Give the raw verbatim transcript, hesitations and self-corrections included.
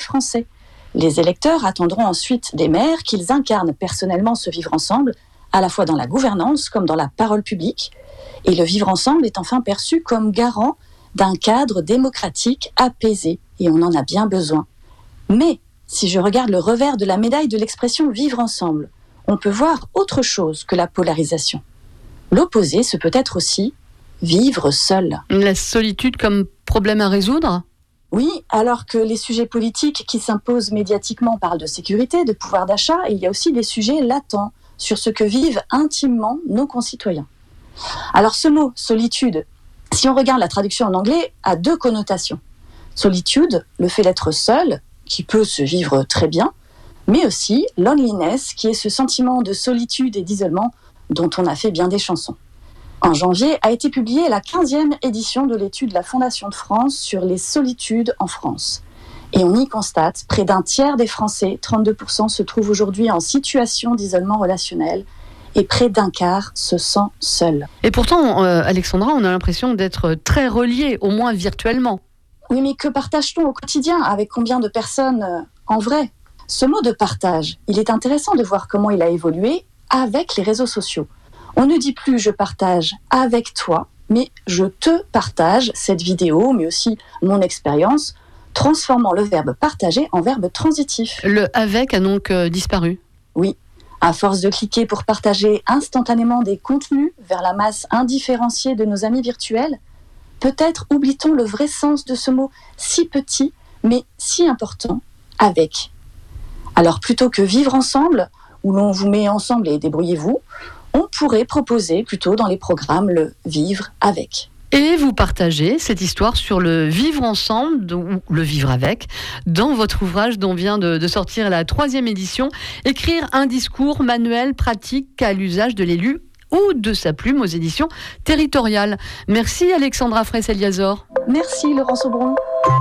Français. Les électeurs attendront ensuite des maires qu'ils incarnent personnellement ce vivre ensemble, à la fois dans la gouvernance comme dans la parole publique. Et le vivre ensemble est enfin perçu comme garant d'un cadre démocratique apaisé, et on en a bien besoin. Mais si je regarde le revers de la médaille de l'expression vivre ensemble, on peut voir autre chose que la polarisation. L'opposé, ce peut être aussi vivre seul. La solitude comme problème à résoudre ? Oui, alors que les sujets politiques qui s'imposent médiatiquement parlent de sécurité, de pouvoir d'achat, il y a aussi des sujets latents sur ce que vivent intimement nos concitoyens. Alors ce mot, solitude, si on regarde la traduction en anglais, a deux connotations. Solitude, le fait d'être seul, qui peut se vivre très bien, mais aussi loneliness, qui est ce sentiment de solitude et d'isolement dont on a fait bien des chansons. En janvier a été publiée la quinzième édition de l'étude de la Fondation de France sur les solitudes en France. Et on y constate près d'un tiers des Français, trente-deux pour cent, se trouvent aujourd'hui en situation d'isolement relationnel et près d'un quart se sent seul. Et pourtant, euh, Alexandra, on a l'impression d'être très reliés, au moins virtuellement. Oui, mais que partage-t-on au quotidien? Avec combien de personnes euh, en vrai? Ce mot de partage, il est intéressant de voir comment il a évolué avec les réseaux sociaux. On ne dit plus « je partage avec toi », mais « je te partage cette vidéo », mais aussi mon expérience, transformant le verbe « partager » en verbe transitif. Le « avec » a donc euh, disparu. Oui, à force de cliquer pour partager instantanément des contenus vers la masse indifférenciée de nos amis virtuels, peut-être oublie-t-on le vrai sens de ce mot si petit, mais si important, « avec ». Alors plutôt que vivre ensemble, où l'on vous met ensemble et débrouillez-vous, on pourrait proposer plutôt dans les programmes le vivre avec. Et vous partagez cette histoire sur le vivre ensemble ou le vivre avec dans votre ouvrage dont vient de, de sortir la troisième édition, écrire un discours manuel pratique à l'usage de l'élu ou de sa plume aux éditions territoriales. Merci Alexandra Fraisse-Eliazor. Merci Laurence Aubron.